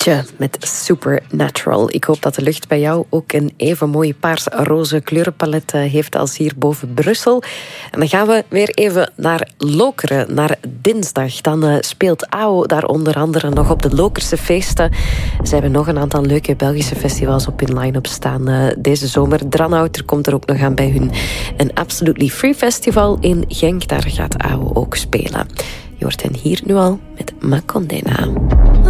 Tje, met Supernatural. Ik hoop dat de lucht bij jou ook een even mooi paars-roze kleurenpalet heeft als hier boven Brussel. En dan gaan we weer even naar Lokeren, naar dinsdag. Dan speelt AO daar onder andere nog op de Lokerse feesten. Ze hebben nog een aantal leuke Belgische festivals op hun line-up staan deze zomer. Dranouter komt er ook nog aan bij hun. Een Absolutely Free Festival in Genk, daar gaat AO ook spelen. Je hoort hen hier nu al met Ma Condena.